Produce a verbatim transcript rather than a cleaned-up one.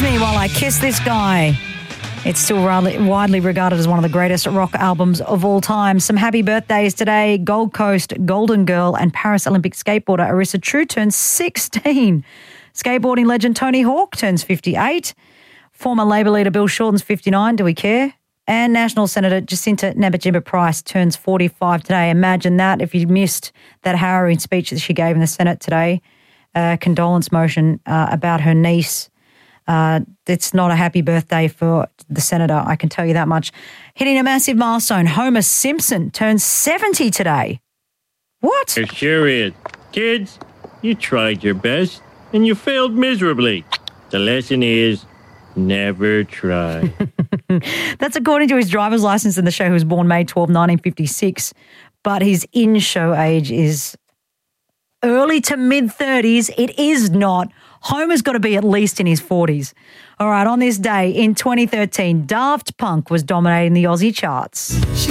Me While I Kiss This Guy. It's still widely regarded as one of the greatest rock albums of all time. Some happy birthdays today. Gold Coast Golden Girl and Paris Olympic skateboarder Arisa True turns sixteen. Skateboarding legend Tony Hawk turns fifty-eight. Former Labor leader Bill Shorten's fifty-nine. Do we care? And National Senator Jacinta Nampijinpa Price turns forty-five today. Imagine that if you missed that harrowing speech that she gave in the Senate today. A condolence motion uh, about her niece. Uh, it's not a happy birthday for the senator, I can tell you that much. Hitting a massive milestone, Homer Simpson turns seventy today. What? It sure is. Kids, you tried your best and you failed miserably. The lesson is never try. That's according to his driver's license in the show. He was born May twelfth, nineteen fifty-six, but his in-show age is early to mid-thirties. It is not. Homer's got to be at least in his forties. All right, on this day in twenty thirteen, Daft Punk was dominating the Aussie charts.